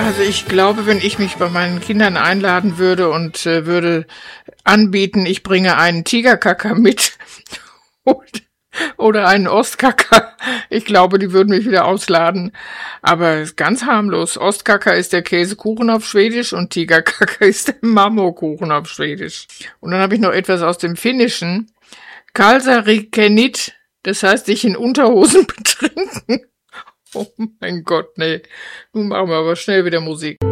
Also ich glaube, wenn ich mich bei meinen Kindern einladen würde und würde anbieten, ich bringe einen Tigerkacker mit oder einen Ostkacker, ich glaube, die würden mich wieder ausladen. Aber ist ganz harmlos. Ostkacker ist der Käsekuchen auf Schwedisch und Tigerkacker ist der Marmorkuchen auf Schwedisch. Und dann habe ich noch etwas aus dem Finnischen. Kalsarikenit, das heißt sich in Unterhosen betrinken. Oh mein Gott, nee. Nun machen wir aber schnell wieder Musik.